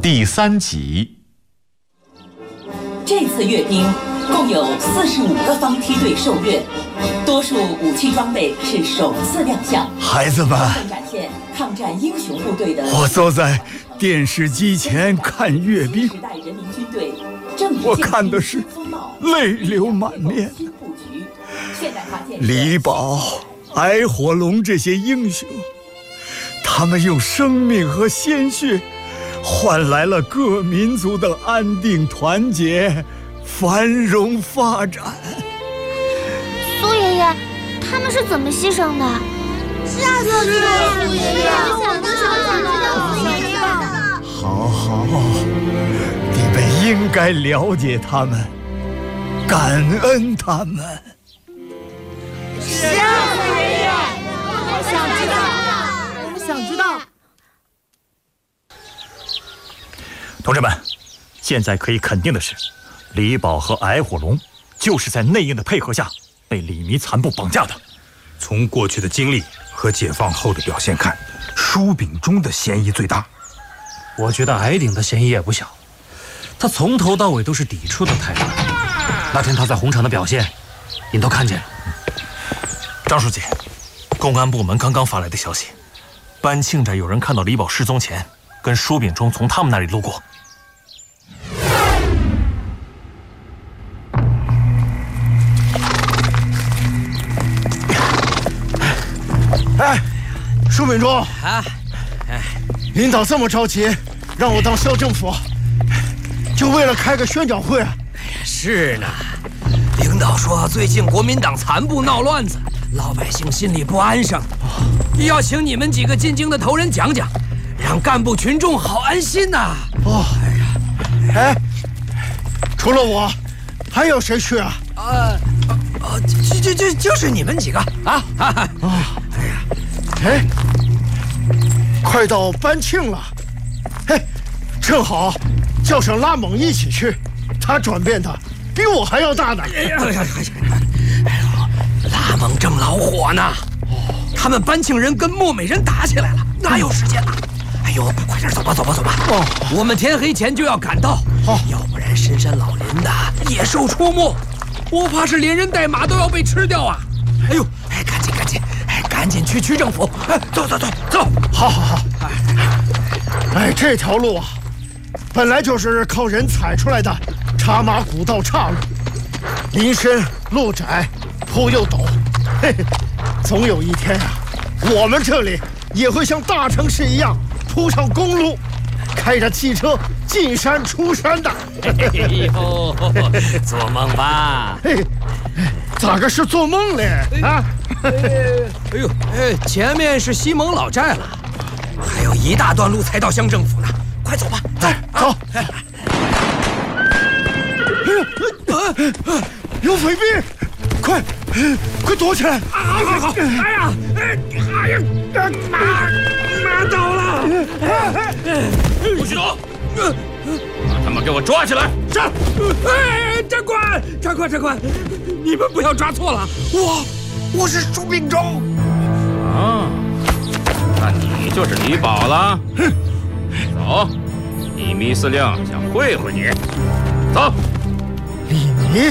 第3集。 这次阅兵共有45个方梯队受阅，多数武器装备是首次亮相。 孩子们， 展现抗战英雄部队的。 我坐在电视机前看阅兵， 时代人民军队我看的是泪流满面。李宝、矮火龙这些英雄，他们用生命和鲜血换来了各民族的安定团结、繁荣发展。 苏爷爷，他们是怎么牺牲的？是啊，苏爷爷， 好，你们应该了解他们，感恩他们。 是啊，苏爷爷，我们想知道。 同志们，现在可以肯定的是，李宝和矮火龙就是在内应的配合下被李弥残部绑架的。 从过去的经历和解放后的表现看，舒秉忠的嫌疑最大。 我觉得矮顶的嫌疑也不小，他从头到尾都是抵触的态度。那天他在红场的表现，您都看见了。 张书记，公安部门刚刚发来的消息，班庆寨有人看到李宝失踪前跟舒秉忠从他们那里路过。 哎，舒秉忠啊，领导这么着急让我当校政府，就为了开个宣讲会啊？ 是呢，领导说最近国民党残部闹乱子，老百姓心里不安生，要请你们几个进京的头人讲讲，让干部群众好安心呐。 除了我，还有谁去啊？ 就是你们几个啊！ 快到班庆了，正好叫上拉猛一起去，他转变的比我还要大呢。 拉猛正老火呢，他们班庆人跟漠美人打起来了，哪有时间了？哎呦，快点走吧！我们天黑前就要赶到，要不然深山老林的野兽出没，我怕是连人带马都要被吃掉啊！哎呦，赶紧去区政府！走！ 好。这条路啊，本来就是靠人踩出来的茶马古道岔路，林深路窄，坡又陡，总有一天啊，我们这里也会像大城市一样铺上公路，开着汽车进山出山的。 做梦吧！ 咋个是做梦嘞？啊！ 前面是西蒙老寨了，还有一大段路才到乡政府呢，快走吧！ 走！有匪兵，快躲起来！ 好！马倒了！ 不许动！把他们给我抓起来！ 是！长官，你们不要抓错了，我是舒秉忠。 啊，那你就是李宝了。走，李弥司令想会你。走。 李弥，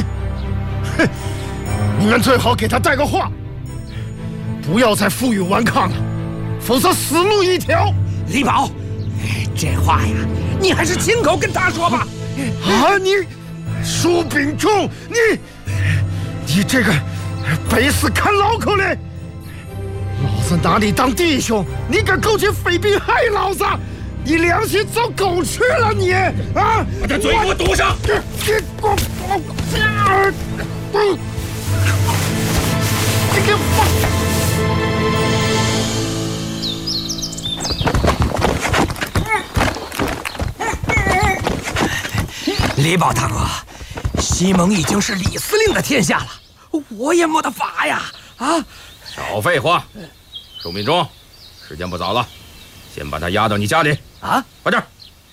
你们最好给他带个话，不要再负隅顽抗了，否则死路一条。 李宝，这话呀，你还是亲口跟他说吧。 你舒秉忠，你这个背死看牢口嘞！老子拿你当弟兄，你敢勾结匪兵害老子？你良心遭狗吃了你啊！ 把他嘴给我堵上！ 你给我！ 李宝大哥，西蒙已经是李司令的天下了，我也没得法呀！ 少废话，舒秉忠，时间不早了，先把他押到你家里啊！快点！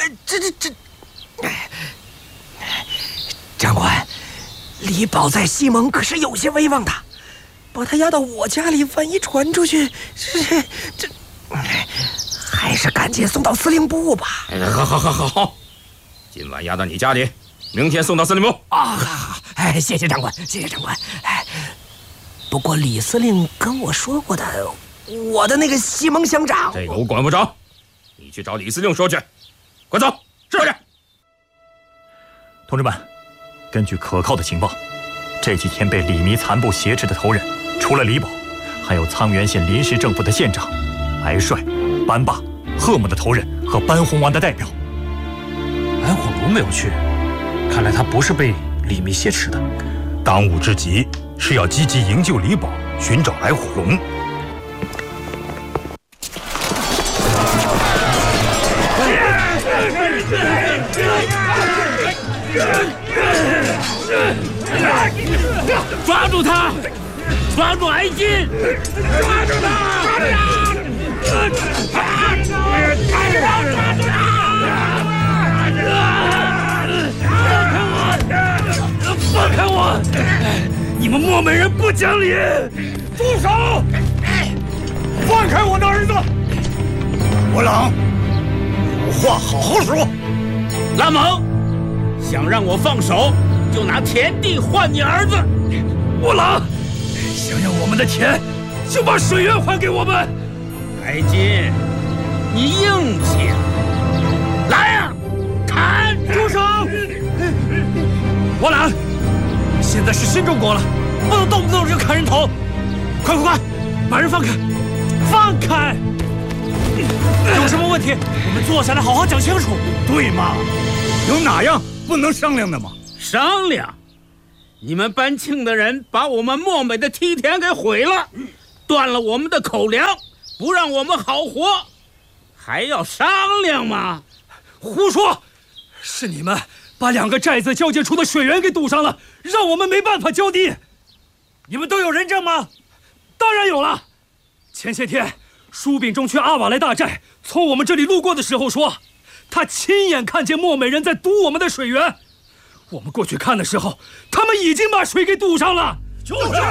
长官，李宝在西蒙可是有些威望的，把他押到我家里，万一传出去， 还是赶紧送到司令部吧。 好，今晚押到你家里，明天送到司令部。 好，谢谢长官，谢谢长官。不过李司令跟我说过的，我的那个西蒙乡长， 这个我管不着，你去找李司令说去。快走，是不是？ 同志们，根据可靠的情报，这几天被李弥残部挟持的头人，除了李宝，还有沧源县临时政府的县长、癌帅、班霸、贺母的头人和班洪王的代表。 安火龙没有去，看来他不是被李弥挟持的。 当务之急是要积极营救李宝，寻找矮火龙。 抓住他！抓住矮金！抓住他！放开我！你们漠美人不讲理！住手！ 放开我的儿子！我朗，有话好好说。 拉蒙，想让我放手，就拿田地换你儿子。我朗，想要我们的田，就把水源还给我们。矮金，你硬气啊！来呀，砍！住手！我朗，现在是新中国了，不能动不动就砍人头。快，把人放开！放开！有什么问题，我们坐下来好好讲清楚。 对嘛？有哪样不能商量的吗？ 商量？你们班庆的人把我们漠美的梯田给毁了，断了我们的口粮，不让我们好活，还要商量吗？胡说！是你们把2个寨子交界处的水源给堵上了，让我们没办法浇地。你们都有人证吗？当然有了。前些天舒秉忠去阿瓦莱大寨，从我们这里路过的时候说，他亲眼看见漠美人在堵我们的水源。我们过去看的时候，他们已经把水给堵上了。就是。